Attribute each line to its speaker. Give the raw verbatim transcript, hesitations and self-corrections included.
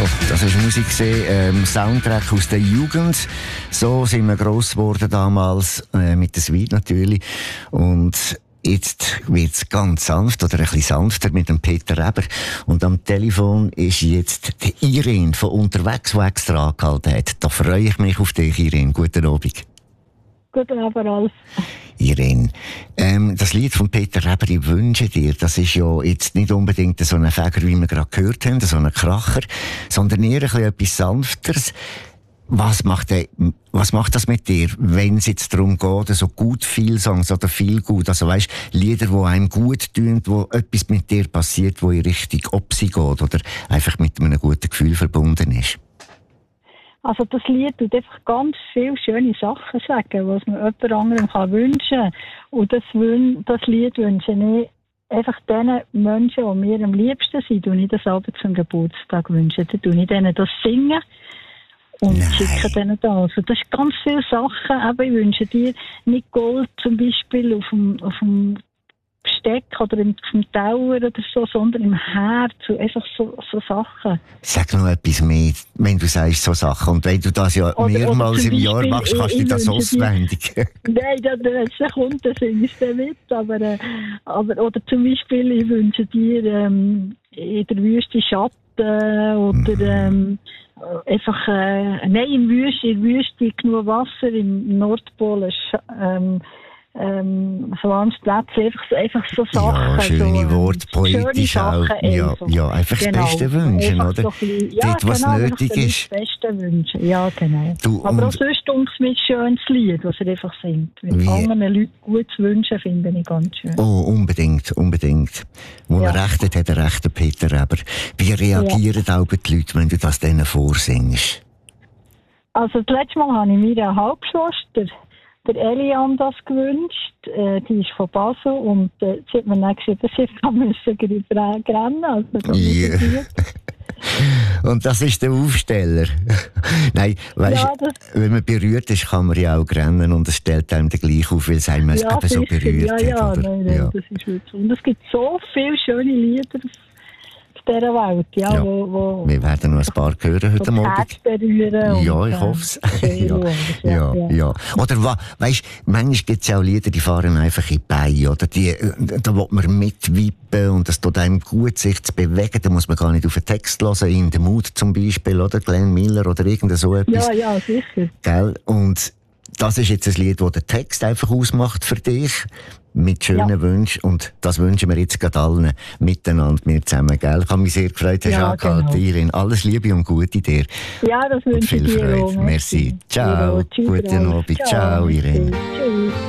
Speaker 1: das war Musik, ähm, Soundtrack aus der Jugend. So sind wir gross geworden damals, äh, mit der Suite natürlich. Und jetzt wird es ganz sanft oder ein bisschen sanfter mit dem Peter Reber. Und am Telefon ist jetzt die Irene von unterwegs, die extra angehalten hat. Da freue ich mich auf dich, Irene. Guten Abend.
Speaker 2: Guten Abend, Ralf.
Speaker 1: Irene, ähm, das Lied von Peter Reber, «Ich wünsche dir», das ist ja jetzt nicht unbedingt so ein Fäger, wie wir gerade gehört haben, so ein Kracher, sondern eher ein bisschen etwas Sanfteres. Was macht, der, was macht das mit dir, wenn es jetzt darum geht, so gut viel Songs oder viel gut, also weisst, Lieder, die einem gut tun, wo etwas mit dir passiert, wo in Richtung Opsi geht oder einfach mit einem guten Gefühl verbunden ist?
Speaker 2: Also das Lied tut einfach ganz viele schöne Sachen sagen, was man jemand anderem kann wünschen kann. Und das, das Lied wünsche ich einfach den Menschen, die mir am liebsten sind, und ich das aber zum Geburtstag wünsche. Dann tue ich denen das singen und
Speaker 1: Nein.
Speaker 2: schicke denen das. Also das sind ganz viele Sachen. Aber ich wünsche dir nicht Gold zum Beispiel auf dem, auf dem Besteck oder im, auf dem Tower oder so, sondern im Herz. Einfach so, so Sachen.
Speaker 1: Sag noch etwas mehr, wenn du sagst so Sachen. Und wenn du das ja
Speaker 2: Oder,
Speaker 1: mehrmals
Speaker 2: oder
Speaker 1: im Jahr
Speaker 2: Beispiel,
Speaker 1: machst, kannst
Speaker 2: ich,
Speaker 1: du
Speaker 2: ich
Speaker 1: das auswendig.
Speaker 2: Nein, wenn es kommt, dann singst du mit. Aber, äh, aber, oder zum Beispiel, ich wünsche dir ähm, in der Wüste Schatten oder ähm, einfach, äh, nein, in der Wüste, in der Wüste genug Wasser, im Nordpol ähm, ähm, so warmes Platz, einfach so, einfach so Sachen.
Speaker 1: Ja, schöne
Speaker 2: so,
Speaker 1: Worte, poetisch
Speaker 2: schöne
Speaker 1: auch.
Speaker 2: Sachen
Speaker 1: Ja,
Speaker 2: einfach.
Speaker 1: ja, einfach
Speaker 2: Genau.
Speaker 1: das Beste wünschen,
Speaker 2: Einfach
Speaker 1: oder?
Speaker 2: so bisschen, ja,
Speaker 1: Dort, was
Speaker 2: genau,
Speaker 1: nötig
Speaker 2: einfach
Speaker 1: ist.
Speaker 2: Das Beste wünschen, ja, genau.
Speaker 1: Du,
Speaker 2: aber auch sonst uns mit schönes Lied, was er einfach singt. Mit
Speaker 1: Wie?
Speaker 2: anderen Leuten gut zu wünschen, finde ich ganz schön.
Speaker 1: Oh, unbedingt, unbedingt. Wo
Speaker 2: Ja.
Speaker 1: er recht hat, hat er recht, der Peter Reber. Wie reagieren ja. auch die Leute, wenn du das denen vorsingst?
Speaker 2: Also das letzte Mal habe ich meiner Halbschwester, der Elian, das gewünscht. Äh, die ist von Basel und äh, sie hat mir dann gesagt, dass sie da müssen rennen. Also, das
Speaker 1: Ja. Und das ist der Aufsteller. Nein, weißt,
Speaker 2: ja, das,
Speaker 1: wenn man berührt ist, kann man ja auch rennen und es stellt einem dann gleich auf, weil es einem
Speaker 2: ja,
Speaker 1: eben so
Speaker 2: sicher.
Speaker 1: berührt
Speaker 2: ja, ja,
Speaker 1: hat. Oder?
Speaker 2: Nein, nein,
Speaker 1: Ja.
Speaker 2: das ist wirklich so. Und es gibt so viele schöne Lieder auf dieser Welt, ja,
Speaker 1: Ja.
Speaker 2: Wo, wo
Speaker 1: Wir werden noch ein paar hören heute
Speaker 2: das
Speaker 1: Abend.
Speaker 2: Herz berühren.
Speaker 1: Ja,
Speaker 2: und,
Speaker 1: ich
Speaker 2: äh,
Speaker 1: hoffe es.
Speaker 2: ja,
Speaker 1: ja, ja, ja, ja. Oder wa, weißt, manchmal gibt es ja auch Lieder, die fahren einfach in die Beine, oder? Die, äh, da will man mitwippen und es tut einem gut, sich zu bewegen. Da muss man gar nicht auf den Text hören, in den Mut zum Beispiel, oder? Glenn Miller oder irgend so etwas.
Speaker 2: Ja, ja, sicher.
Speaker 1: Gell? Und das ist jetzt ein Lied, das den Text einfach ausmacht für dich, mit schönen ja. Wünschen. Und das wünschen wir jetzt gerade allen miteinander, wir zusammen. Gell? Ich habe mich sehr gefreut, hast
Speaker 2: ja,
Speaker 1: du angehalten,
Speaker 2: genau.
Speaker 1: Irene. Alles Liebe und Gute dir.
Speaker 2: Ja, das wünsche ich dir.
Speaker 1: Viel Freude.
Speaker 2: Auch.
Speaker 1: Merci. Ciao.
Speaker 2: Tschüss,
Speaker 1: Guten Abend. Ciao, Irene.
Speaker 2: Tschüss.